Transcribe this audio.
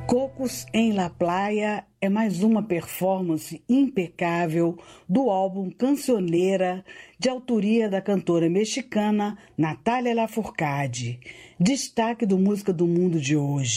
Cocos em La Playa é mais uma performance impecável do álbum Cancionera, de autoria da cantora mexicana Natalia Lafourcade. Destaque do Música do Mundo de hoje.